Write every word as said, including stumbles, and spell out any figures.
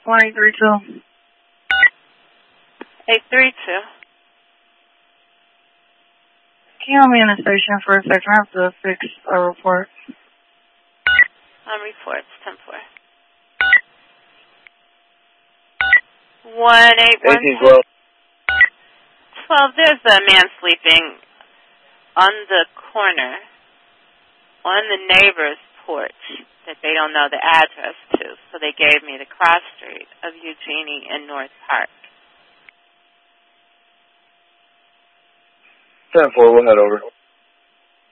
one eight three two. eight three two. Can you help me in the station for a second? I have to fix a report. On reports, ten four. one eight one two. twelve, there's a man sleeping on the corner, on the neighbor's porch that they don't know the address to, so they gave me the cross street of Eugenie and North Park. ten four, we'll head over.